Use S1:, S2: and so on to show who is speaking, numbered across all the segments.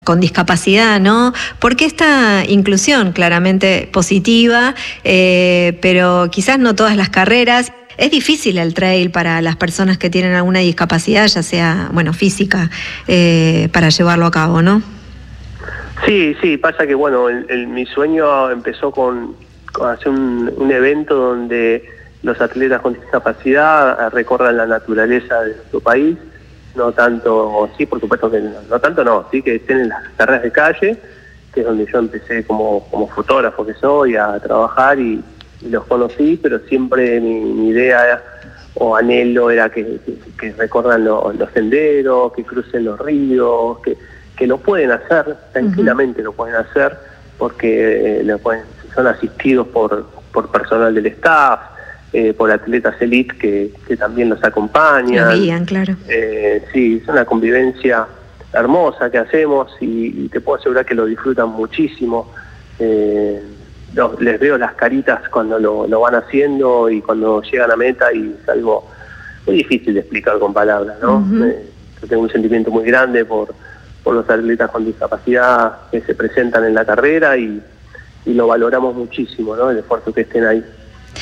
S1: con discapacidad, ¿no? ¿Por qué esta inclusión claramente positiva, pero quizás no todas las carreras? Es difícil el trail para las personas que tienen alguna discapacidad, ya sea, bueno, física, para llevarlo a cabo, ¿no?
S2: Sí, pasa que, bueno, mi sueño empezó con hacer un evento donde los atletas con discapacidad recorran la naturaleza de nuestro país. No tanto, sí, por supuesto que no tanto, no, sí que estén en las carreras de calle, que es donde yo empecé como fotógrafo que soy a trabajar y los conocí, pero siempre mi idea o anhelo era que recorran los senderos, que crucen los ríos, que lo pueden hacer, tranquilamente lo pueden hacer, porque son asistidos por personal del staff, por atletas elite que también los acompañan.
S1: Los guían, claro.
S2: Sí, es una convivencia hermosa que hacemos y te puedo asegurar que lo disfrutan muchísimo. Les veo las caritas cuando lo van haciendo y cuando llegan a meta, y es algo muy difícil de explicar con palabras, ¿no? Yo tengo un sentimiento muy grande por los atletas con discapacidad que se presentan en la carrera y lo valoramos muchísimo, ¿no? El esfuerzo que estén ahí.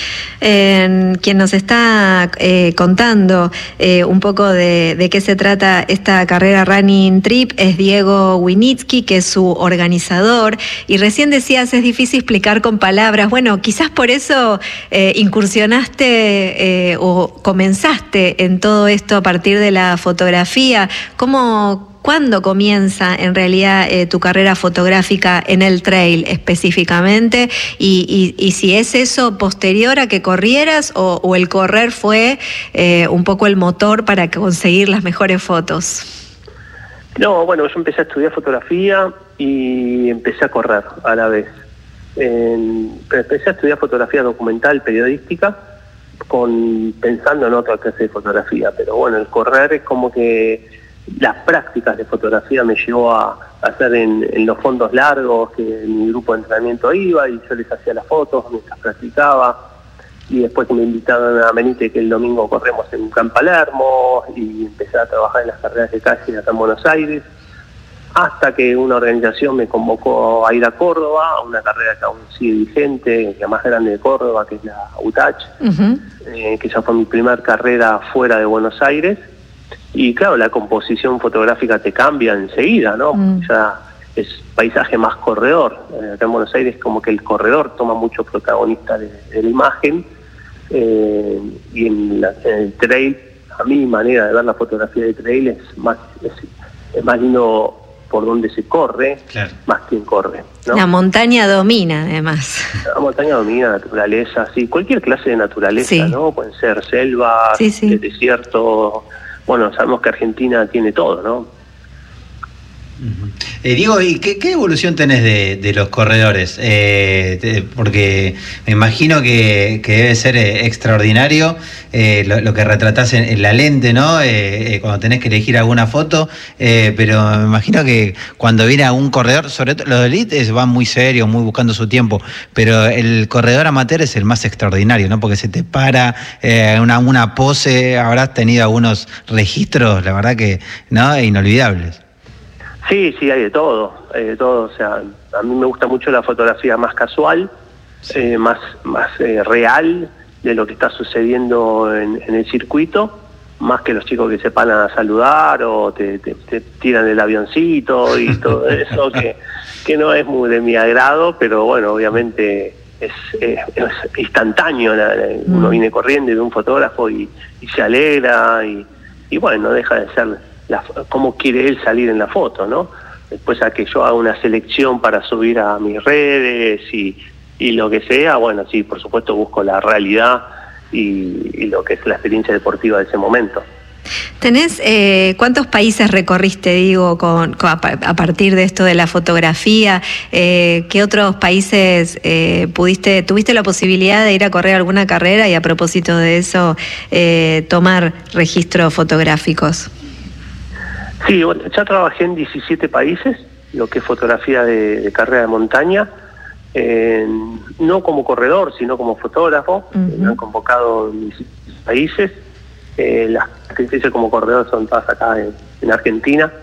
S1: Quien nos está contando un poco de qué se trata esta carrera Running Trip es Diego Winitsky, que es su organizador, y recién decías, es difícil explicar con palabras. Bueno, quizás por eso incursionaste o comenzaste en todo esto a partir de la fotografía. ¿Cuándo comienza en realidad tu carrera fotográfica en el trail específicamente? Y si es eso posterior a que corrieras o el correr fue un poco el motor para conseguir las mejores fotos.
S2: No, bueno, yo empecé a estudiar fotografía y empecé a correr a la vez. Empecé a estudiar fotografía documental, periodística, pensando en otra clase de fotografía, pero bueno, el correr es como que las prácticas de fotografía me llevó a hacer en los fondos largos, que mi grupo de entrenamiento iba y yo les hacía las fotos mientras practicaba, y después que me invitaron a Menite, que el domingo corremos en Gran Palermo, y empecé a trabajar en las carreras de calle acá en Buenos Aires, hasta que una organización me convocó a ir a Córdoba, a una carrera que aún sigue vigente, la más grande de Córdoba, que es la UTACH, que ya fue mi primera carrera fuera de Buenos Aires. Y claro, la composición fotográfica te cambia enseguida, ¿no? Ya es paisaje más corredor. Acá en Buenos Aires como que el corredor toma mucho protagonista de la imagen, y en el trail, a mi manera de ver la fotografía de trail es más lindo por donde se corre, claro, más quien corre, ¿no?
S1: La montaña domina, además.
S2: La montaña domina, naturaleza, sí, cualquier clase de naturaleza, sí, ¿no? Pueden ser selvas, desierto. Bueno, sabemos que Argentina tiene todo, ¿no?
S3: Diego, ¿y qué evolución tenés de los corredores? Porque me imagino que debe ser extraordinario lo que retratás en la lente, ¿no? Cuando tenés que elegir alguna foto, pero me imagino que cuando viene a un corredor, sobre todo los de elite van muy serios, muy buscando su tiempo, pero el corredor amateur es el más extraordinario, ¿no? Porque se te para una pose, habrás tenido algunos registros, la verdad que, ¿no? Inolvidables.
S2: Sí, hay de todo, o sea, a mí me gusta mucho la fotografía más casual, más real de lo que está sucediendo en el circuito, más que los chicos que se paran a saludar o te tiran el avioncito y todo eso, que no es muy de mi agrado, pero bueno, obviamente es instantáneo, uno viene corriendo de un fotógrafo y se alegra y bueno, no deja de ser cómo quiere él salir en la foto, ¿no? Después a que yo haga una selección para subir a mis redes y lo que sea, bueno, sí, por supuesto busco la realidad y lo que es la experiencia deportiva de ese momento.
S1: ¿Tenés cuántos países recorriste, digo, a partir de esto de la fotografía? ¿Qué otros países tuviste la posibilidad de ir a correr alguna carrera y a propósito de eso tomar registros fotográficos?
S2: Sí, bueno, ya trabajé en 17 países, lo que es fotografía de carrera de montaña, no como corredor, sino como fotógrafo. Me han convocado en 17 países. Las que hice como corredor son todas acá en Argentina.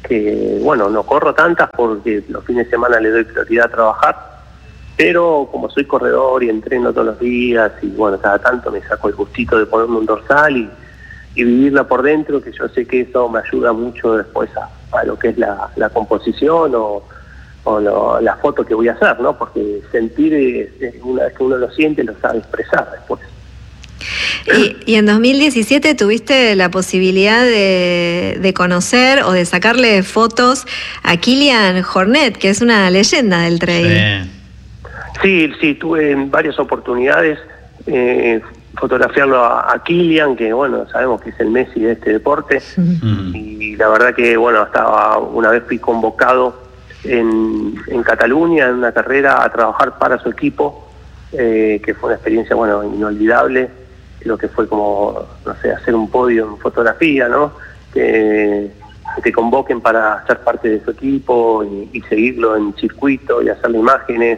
S2: que bueno, no corro tantas porque los fines de semana le doy prioridad a trabajar, pero como soy corredor y entreno todos los días y bueno, cada tanto me saco el gustito de ponerme un dorsal y vivirla por dentro, que yo sé que eso me ayuda mucho después a lo que es la composición o la foto que voy a hacer, ¿no? Porque sentir, una vez que uno lo siente, lo sabe expresar después.
S1: Y en 2017 tuviste la posibilidad de conocer o de sacarle fotos a Kilian Jornet, que es una leyenda del trail.
S2: Sí, tuve en varias oportunidades fotografiarlo a Kilian, que bueno, sabemos que es el Messi de este deporte, y la verdad que bueno, hasta una vez fui convocado en Cataluña en una carrera a trabajar para su equipo, que fue una experiencia bueno, inolvidable. Lo que fue como, no sé, hacer un podio en fotografía, ¿no? Que te convoquen para ser parte de su equipo y seguirlo en circuito y hacerle imágenes.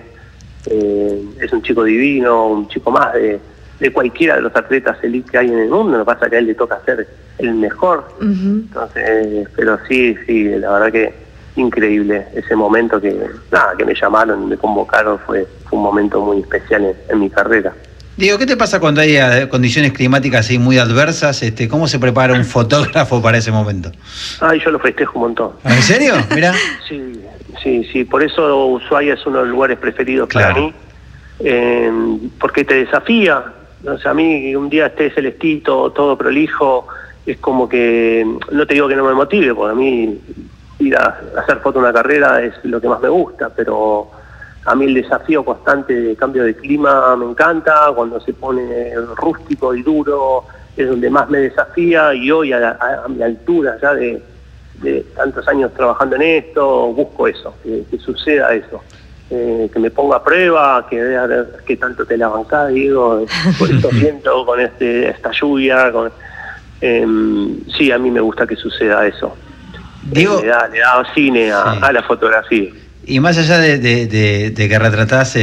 S2: Es un chico divino, un chico más de cualquiera de los atletas elite que hay en el mundo. Lo que pasa es que a él le toca ser el mejor. Entonces, pero sí, la verdad que increíble ese momento que me llamaron, me convocaron, fue un momento muy especial en mi carrera.
S3: Diego, ¿qué te pasa cuando hay condiciones climáticas así muy adversas? ¿Cómo se prepara un fotógrafo para ese momento?
S2: Ay, yo lo festejo un montón.
S3: ¿En serio? Mirá.
S2: Sí, por eso Ushuaia es uno de los lugares preferidos para mí, porque te desafía. O sea, a mí un día esté celestito, todo prolijo, es como que, no te digo que no me motive, porque a mí ir a hacer foto en una carrera es lo que más me gusta, pero a mí el desafío constante de cambio de clima me encanta, cuando se pone rústico y duro es donde más me desafía, y hoy a mi altura ya de tantos años trabajando en esto, busco eso, que suceda eso, que me ponga a prueba, que vea qué tanto te la bancás, digo, por esto siento con esta lluvia, sí, a mí me gusta que suceda eso.
S3: Diego,
S2: le da cine a la fotografía.
S3: Y más allá de que retratás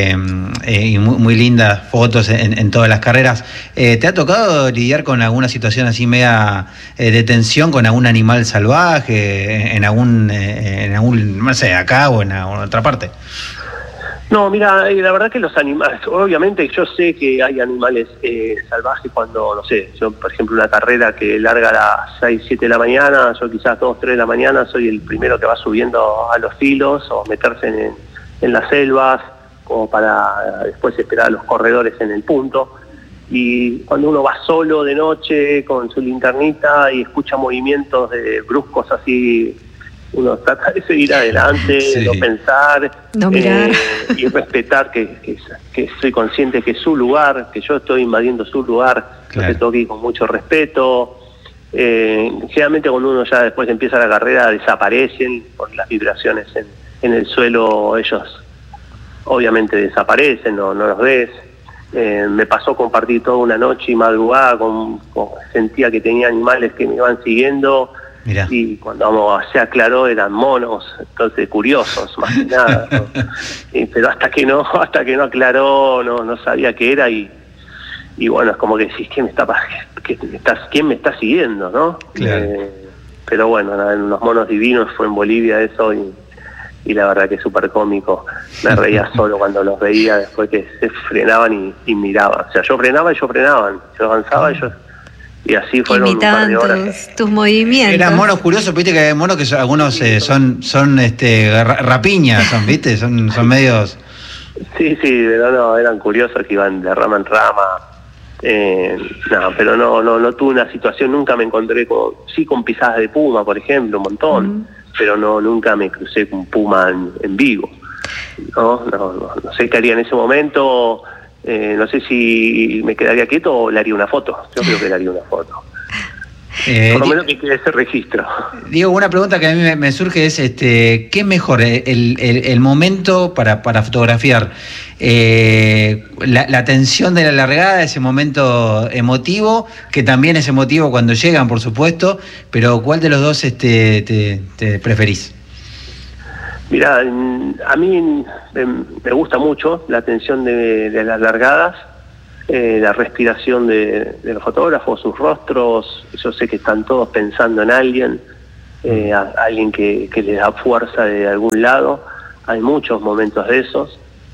S3: y muy lindas fotos en todas las carreras, ¿te ha tocado lidiar con alguna situación así media de tensión con algún animal salvaje, en algún no sé, acá o en otra parte?
S2: No, mira, la verdad que los animales, obviamente yo sé que hay animales salvajes cuando, no sé, yo por ejemplo una carrera que larga a las 6, 7 de la mañana, yo quizás 2, 3 de la mañana soy el primero que va subiendo a los filos o meterse en las selvas, como para después esperar a los corredores en el punto. Y cuando uno va solo de noche con su linternita y escucha movimientos bruscos así, uno trata de seguir adelante, sí, no pensar,
S1: no mirar,
S2: y respetar que soy consciente que es su lugar, que yo estoy invadiendo su lugar, claro. Que tengo que ir con mucho respeto. Generalmente cuando uno ya después empieza la carrera desaparecen por las vibraciones en el suelo, ellos obviamente desaparecen, no los ves. Me pasó compartir toda una noche y madrugada, sentía que tenía animales que me iban siguiendo. Mirá. Y cuando se aclaró eran monos, entonces curiosos más que nada, ¿no? Pero hasta que no aclaró, no sabía qué era, y bueno, es como que decís, ¿quién me está siguiendo, no?
S3: Claro.
S2: Pero bueno, unos monos divinos, fue en Bolivia eso, y la verdad que es súper cómico. Me reía solo cuando los veía después que se frenaban y miraban. O sea, yo frenaba y ellos frenaban, yo avanzaba y ellos... Y así fueron
S1: imitaban
S2: un par de horas.
S1: tus movimientos.
S3: Eran monos curiosos, viste que hay monos que algunos son rapiñas, viste, son medios...
S2: Sí, pero no, eran curiosos que iban de rama en rama. Pero no tuve una situación, nunca me encontré con pisadas de puma, por ejemplo, un montón, pero nunca me crucé con un puma en vivo. No sé qué haría en ese momento. No sé si me quedaría quieto o le haría una foto. Yo creo que le haría una foto. Por lo menos que quede ese registro.
S3: Diego, una pregunta que a mí me surge es, ¿qué es mejor? El momento para fotografiar, la tensión de la largada, ese momento emotivo, que también es emotivo cuando llegan, por supuesto, pero ¿cuál de los dos te preferís?
S2: Mirá, a mí me gusta mucho la atención de las largadas, la respiración de los fotógrafos, sus rostros. Yo sé que están todos pensando en alguien, a alguien que le da fuerza de algún lado. Hay muchos momentos de esos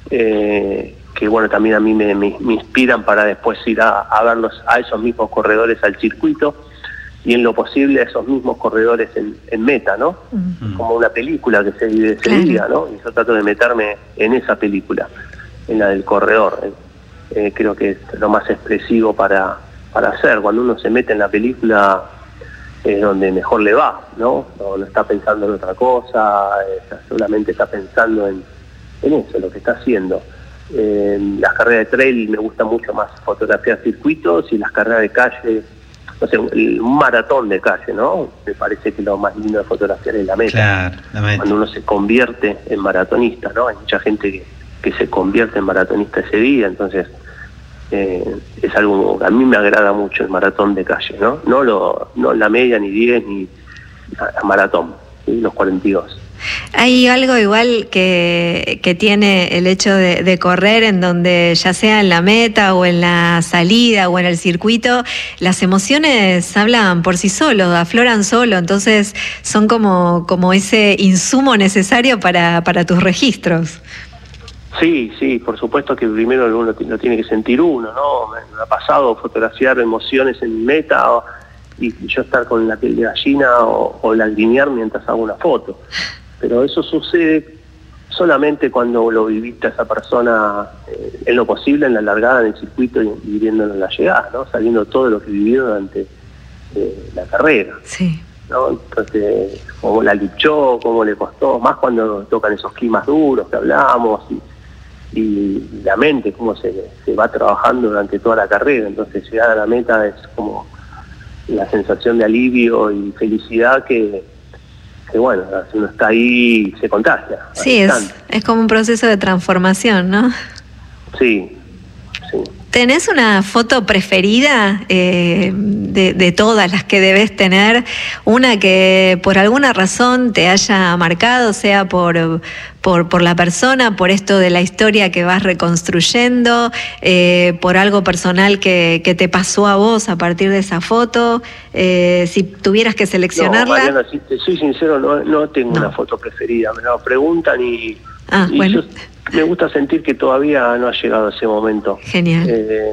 S2: que bueno, también a mí me inspiran para después ir a verlos a esos mismos corredores al circuito y en lo posible a esos mismos corredores en meta, ¿no? Como una película que se diga, ¿no? Y yo trato de meterme en esa película, en la del corredor. Creo que es lo más expresivo para hacer. Cuando uno se mete en la película es donde mejor le va, ¿no? No está pensando en otra cosa, solamente está pensando en eso, lo que está haciendo. Las carreras de trail me gusta mucho más fotografiar circuitos, y las carreras de calle, no sé, un maratón de calle, ¿no? Me parece que lo más lindo de fotografiar es la meta.
S3: Claro, la meta.
S2: Cuando uno se convierte en maratonista, ¿no? Hay mucha gente que se convierte en maratonista ese día, entonces es algo que a mí me agrada mucho, el maratón de calle, ¿no? No la media, ni 10, ni la maratón, ¿sí? Los 42.
S1: Hay algo igual que tiene el hecho de correr, en donde ya sea en la meta o en la salida o en el circuito, las emociones hablan por sí solos, afloran solo, entonces son como ese insumo necesario para tus registros.
S2: Sí, por supuesto que primero uno lo tiene que sentir uno, ¿no? Me ha pasado fotografiar emociones en meta y yo estar con la piel de gallina o lagrimear mientras hago una foto. Pero eso sucede solamente cuando lo viviste a esa persona en lo posible, en la largada, en el circuito y viviéndolo en la llegada, ¿no? Sabiendo todo lo que vivió durante la carrera.
S1: Sí.
S2: ¿No? Entonces, cómo la luchó, cómo le costó, más cuando tocan esos climas duros que hablamos y la mente, cómo se va trabajando durante toda la carrera. Entonces, llegar a la meta es como la sensación de alivio y felicidad que bueno, si uno está ahí se contagia.
S1: Sí, es como un proceso de transformación, ¿no?
S2: Sí.
S1: ¿Tenés una foto preferida de todas las que debes tener? Una que por alguna razón te haya marcado, sea por la persona, por esto de la historia que vas reconstruyendo, por algo personal que te pasó a vos a partir de esa foto. Si tuvieras que seleccionarla.
S2: No, Mariana, si te soy sincero, no tengo una foto preferida. Me lo preguntan y
S1: bueno.
S2: Yo me gusta sentir que todavía no ha llegado ese momento.
S1: Genial.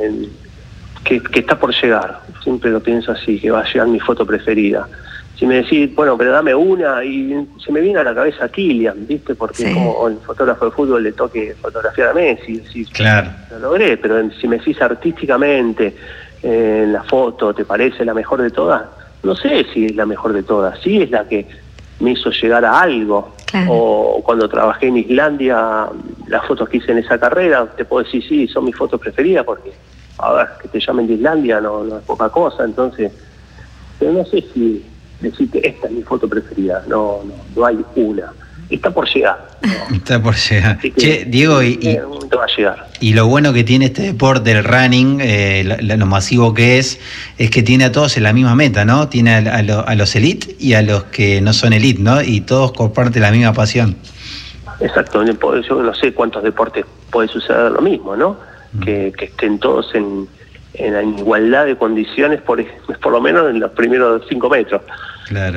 S2: Que está por llegar. Siempre lo pienso así, que va a llegar mi foto preferida. Si me decís, bueno, pero dame una, y se me viene a la cabeza Kylian, ¿viste? Porque como el fotógrafo de fútbol le toque fotografiar a Messi.
S3: Claro.
S2: Lo logré, pero si me decís artísticamente, la foto, ¿te parece la mejor de todas? No sé si es la mejor de todas. Sí es la que me hizo llegar a algo.
S1: Claro.
S2: O cuando trabajé en Islandia, las fotos que hice en esa carrera, te puedo decir, sí, son mis fotos preferidas, porque, a ver, que te llamen de Islandia no es poca cosa, entonces, pero no sé si decirte, esta es mi foto preferida, no hay una. Está por llegar. ¿No?
S3: Está por llegar. Che, Diego,
S2: en un momento va a llegar.
S3: Y lo bueno que tiene este deporte, el running, lo masivo que es que tiene a todos en la misma meta, ¿no? Tiene a los elite y a los que no son elite, ¿no? Y todos comparten la misma pasión. Exacto.
S2: Yo no sé cuántos deportes puede suceder lo mismo, ¿no? Que estén todos en igualdad de condiciones, por lo menos en los primeros 5 metros.
S3: Claro.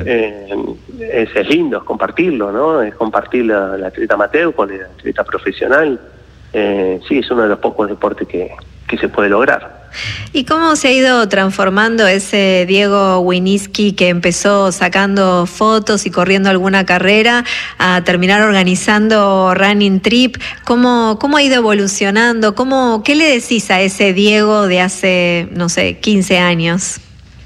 S2: Es lindo, es compartirlo, ¿no? Es compartir la atleta amateur con el atleta profesional. Sí, es uno de los pocos deportes que se puede lograr.
S1: ¿Y cómo se ha ido transformando ese Diego Winiski que empezó sacando fotos y corriendo alguna carrera a terminar organizando running trip? ¿Cómo ha ido evolucionando? ¿Qué le decís a ese Diego de hace, no sé, 15 años?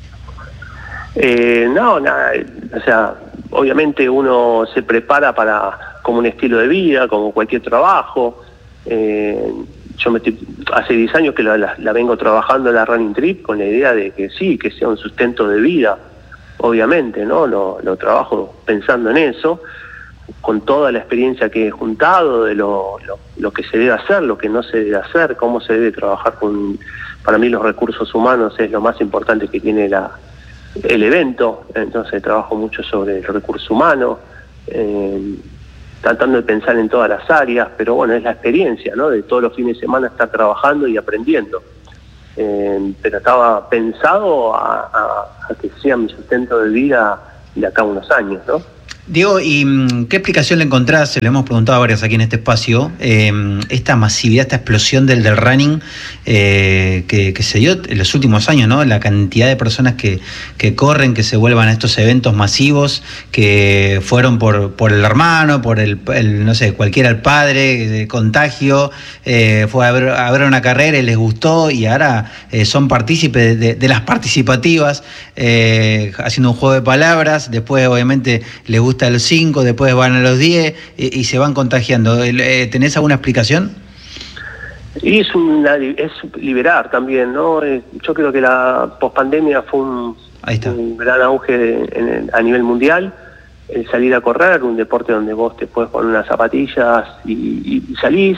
S2: Nada, o sea, obviamente uno se prepara como un estilo de vida, como cualquier trabajo. Yo hace 10 años que la vengo trabajando en la Running Trip con la idea de que sí, que sea un sustento de vida, obviamente, ¿no? Lo trabajo pensando en eso, con toda la experiencia que he juntado de lo que se debe hacer, lo que no se debe hacer, cómo se debe trabajar para mí los recursos humanos es lo más importante que tiene el evento, entonces trabajo mucho sobre el recurso humano, tratando de pensar en todas las áreas, pero bueno, es la experiencia, ¿no? De todos los fines de semana estar trabajando y aprendiendo. Pero estaba pensado a que sea mi sustento de vida de acá a unos años, ¿no?
S3: Diego, ¿y qué explicación le encontrás? Se lo hemos preguntado a varios aquí en este espacio, esta masividad, esta explosión del running que se dio en los últimos años, ¿no? La cantidad de personas que corren, que se vuelvan a estos eventos masivos, que fueron por el hermano, por el no sé, cualquiera, el padre, contagio, fue a ver una carrera y les gustó, y ahora son partícipes de las participativas, haciendo un juego de palabras. Después obviamente les gusta a los 5, después van a los 10 y se van contagiando. ¿Tenés alguna explicación?
S2: Y es liberar también, ¿no? Yo creo que la pospandemia fue un gran auge a nivel mundial. El salir a correr, un deporte donde vos te puedes poner unas zapatillas y salís.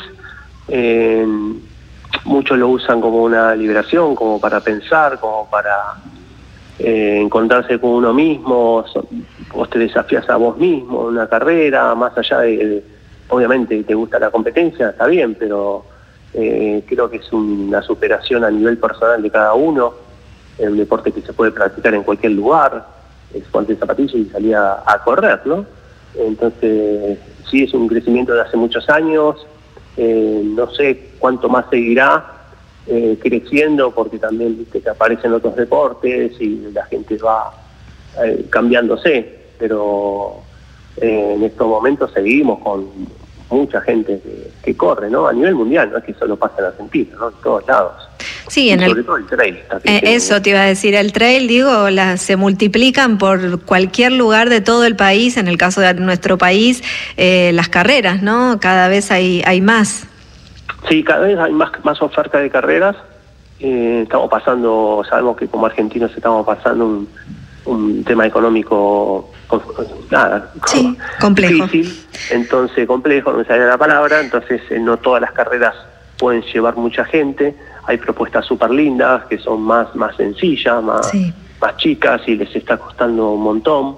S2: Muchos lo usan como una liberación, como para pensar, como para encontrarse con uno mismo. Vos te desafías a vos mismo en una carrera, más allá de, obviamente te gusta la competencia, está bien, pero creo que es una superación a nivel personal de cada uno. Es un deporte que se puede practicar en cualquier lugar, es ponte zapatillas y salir a correr, ¿no? Entonces sí, es un crecimiento de hace muchos años. No sé cuánto más seguirá creciendo, porque también, viste, que aparecen otros deportes y la gente va cambiándose, pero en estos momentos seguimos con mucha gente que corre, ¿no? A nivel mundial, no es que solo pasa en Argentina, ¿no? En todos lados.
S1: Sí,
S2: sobre todo el trail.
S1: Eso te iba a decir, el trail, digo, se multiplican por cualquier lugar de todo el país. En el caso de nuestro país, las carreras, ¿no? Cada vez hay más. Sí,
S2: cada vez hay más oferta de carreras. Estamos pasando, sabemos que como argentinos estamos pasando un tema económico
S1: complejo.
S2: Difícil, entonces complejo, no me sale la palabra, entonces no todas las carreras pueden llevar mucha gente. Hay propuestas súper lindas que son más sencillas, más chicas, y les está costando un montón.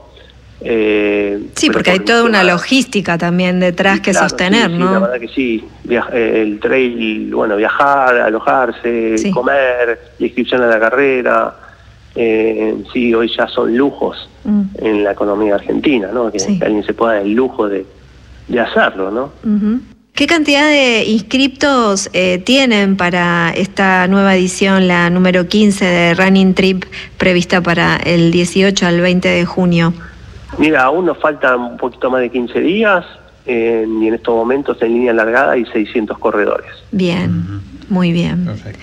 S1: Sí, porque hay toda una logística también detrás que sostener, ¿no?
S2: Sí, la verdad que sí. El trail, bueno, viajar, alojarse, comer, la inscripción a la carrera. Sí, hoy ya son lujos en la economía argentina, ¿no? Que alguien se pueda dar el lujo de hacerlo, ¿no?
S1: Uh-huh. ¿Qué cantidad de inscriptos tienen para esta nueva edición, la número 15 de Running Trip, prevista para el 18 al 20 de junio?
S2: Mira, aún nos faltan un poquito más de 15 días, y en estos momentos en línea largada hay 600 corredores.
S1: Bien, muy bien. Perfecto.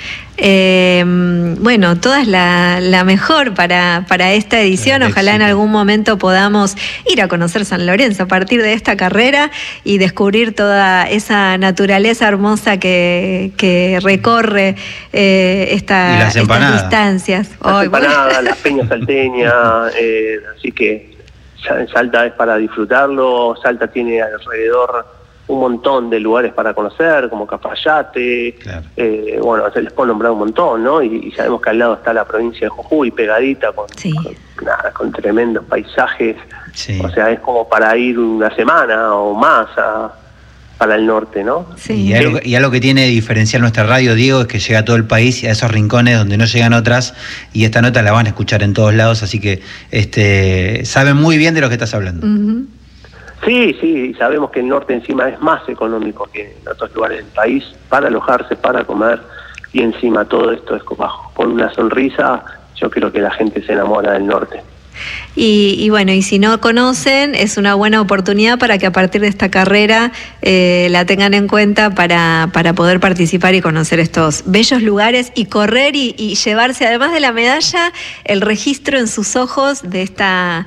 S1: Bueno, toda es la mejor para esta edición. Ojalá en algún momento podamos ir a conocer San Lorenzo a partir de esta carrera y descubrir toda esa naturaleza hermosa que recorre estas distancias.
S2: Las empanadas, las peñas salteñas, así que Salta es para disfrutarlo. Salta tiene alrededor un montón de lugares para conocer, como Cafayate, bueno, se les puede nombrar un montón, ¿no? Y sabemos que al lado está la provincia de Jujuy, pegadita, con tremendos paisajes. O sea, es como para ir una semana o más para el norte, ¿no?
S3: Sí. Y algo que tiene de diferencial nuestra radio, Diego, es que llega a todo el país y a esos rincones donde no llegan otras, y esta nota la van a escuchar en todos lados, así que saben muy bien de lo que estás hablando.
S1: Uh-huh.
S2: Sí, sabemos que el norte encima es más económico que en otros lugares del país, para alojarse, para comer, y encima todo esto es con una sonrisa. Yo creo que la gente se enamora del norte.
S1: Y bueno, y si no conocen, es una buena oportunidad para que a partir de esta carrera la tengan en cuenta para poder participar y conocer estos bellos lugares y correr y llevarse, además de la medalla, el registro en sus ojos de estos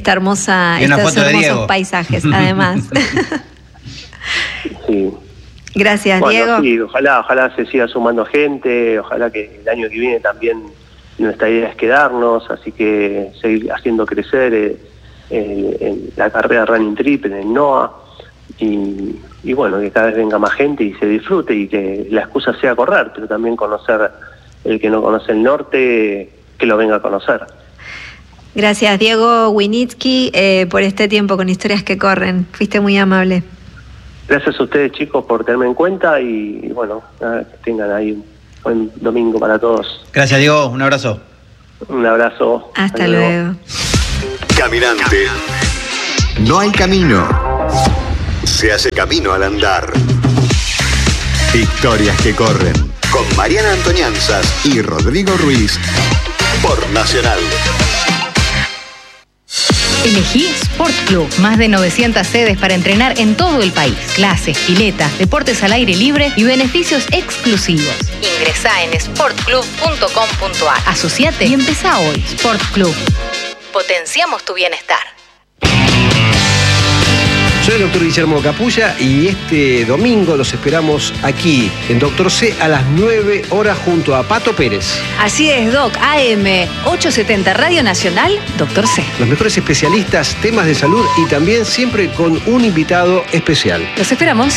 S1: hermosos paisajes, además.
S2: Sí.
S1: Gracias, Diego.
S2: Sí, ojalá se siga sumando gente, ojalá que el año que viene también. Nuestra idea es quedarnos, así que seguir haciendo crecer en la carrera Running Trip, en el NOA, y bueno, que cada vez venga más gente y se disfrute, y que la excusa sea correr, pero también conocer, el que no conoce el norte, que lo venga a conocer.
S1: Gracias, Diego Winitsky, por este tiempo con Historias que Corren. Fuiste muy amable.
S2: Gracias a ustedes, chicos, por tenerme en cuenta, y bueno, que tengan ahí buen domingo para todos.
S3: Gracias, Diego. Un abrazo.
S2: Un abrazo.
S1: Hasta luego.
S4: Caminante. No hay camino. Se hace camino al andar. Historias que corren. Con Mariana Antonianzas y Rodrigo Ruiz. Por Nacional.
S5: Elegí Sport Club. Más de 900 sedes para entrenar en todo el país. Clases, piletas, deportes al aire libre y beneficios exclusivos. Ingresá en sportclub.com.ar. Asociate y empezá hoy. Sport Club. Potenciamos tu bienestar.
S6: Soy el doctor Guillermo Capulla y este domingo los esperamos aquí en Doctor C a las 9 horas junto a Pato Pérez.
S5: Así es, Doc. AM 870 Radio Nacional, Doctor C.
S6: Los mejores especialistas, temas de salud y también siempre con un invitado especial.
S5: Los esperamos.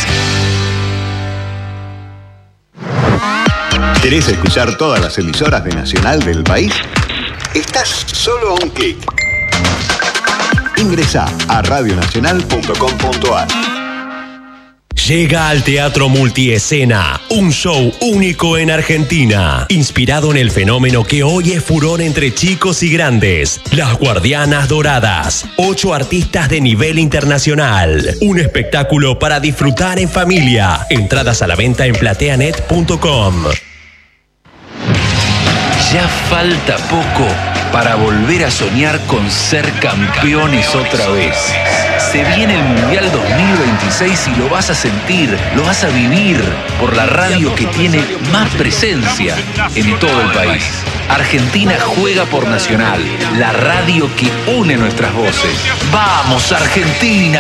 S4: ¿Querés escuchar todas las emisoras de Nacional del país? Estás solo a un clic. Ingresá a radionacional.com.ar.
S7: Llega al Teatro Multiescena, un show único en Argentina, inspirado en el fenómeno que hoy es furor entre chicos y grandes, Las Guardianas Doradas, 8 artistas de nivel internacional, un espectáculo para disfrutar en familia, entradas a la venta en plateanet.com.
S8: Ya falta poco para volver a soñar con ser campeones otra vez. Se viene el Mundial 2026 y lo vas a sentir, lo vas a vivir por la radio que tiene más presencia en todo el país. Argentina juega por Nacional, la radio que une nuestras voces. ¡Vamos, Argentina!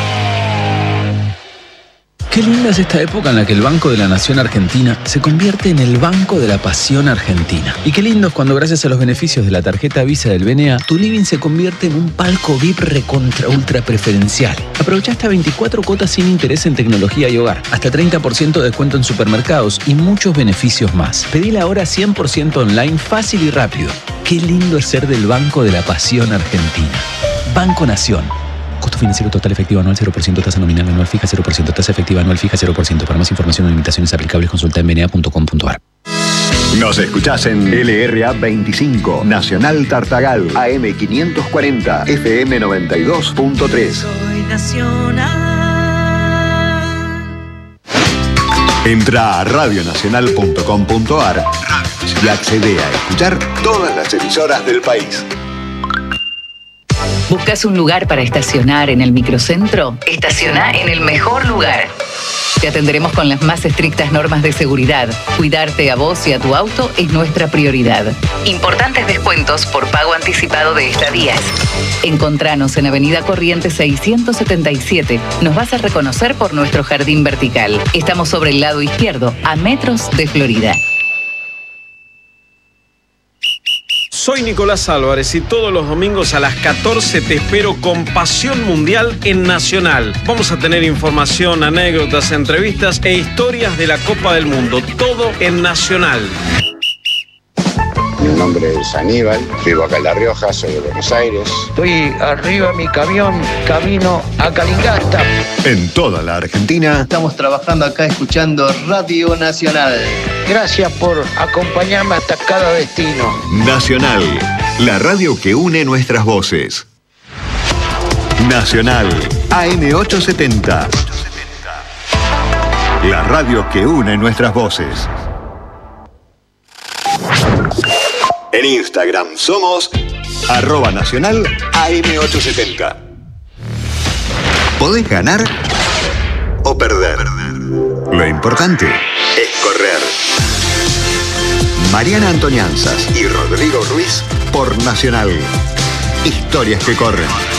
S9: Qué linda es esta época en la que el Banco de la Nación Argentina se convierte en el Banco de la Pasión Argentina. Y qué lindo es cuando gracias a los beneficios de la tarjeta Visa del BNA, tu living se convierte en un palco VIP recontra ultra preferencial. Aprovecha hasta 24 cuotas sin interés en tecnología y hogar, hasta 30% de descuento en supermercados y muchos beneficios más. Pedila ahora 100% online, fácil y rápido. Qué lindo es ser del Banco de la Pasión Argentina. Banco Nación. Costo financiero total efectivo anual 0%, tasa nominal anual fija 0%, tasa efectiva anual fija 0%. Para más información o limitaciones aplicables consulta en bna.com.ar.
S4: Nos escuchás en LRA 25, Nacional Tartagal, AM 540, FM 92.3.
S10: Soy Nacional.
S4: Entra a radionacional.com.ar y accede a escuchar todas las emisoras del país.
S5: ¿Buscas un lugar para estacionar en el microcentro? Estaciona en el mejor lugar. Te atenderemos con las más estrictas normas de seguridad. Cuidarte a vos y a tu auto es nuestra prioridad. Importantes descuentos por pago anticipado de estadías. Encontranos en Avenida Corrientes 677. Nos vas a reconocer por nuestro jardín vertical. Estamos sobre el lado izquierdo, a metros de Florida.
S6: Soy Nicolás Álvarez y todos los domingos a las 14 te espero con Pasión Mundial en Nacional. Vamos a tener información, anécdotas, entrevistas e historias de la Copa del Mundo. Todo en Nacional.
S11: Mi nombre es Aníbal, vivo acá en La Rioja, soy de Buenos Aires.
S12: Estoy arriba de mi camión, camino a Calingasta.
S4: En toda la Argentina.
S13: Estamos trabajando acá escuchando Radio Nacional.
S12: Gracias por acompañarme hasta cada destino.
S4: Nacional, la radio que une nuestras voces. Nacional, AM 870. La radio que une nuestras voces. En Instagram somos @nacional AM870. Podés ganar o perder. Lo importante es correr. Mariana Antonianzas y Rodrigo Ruiz por Nacional. Historias que corren.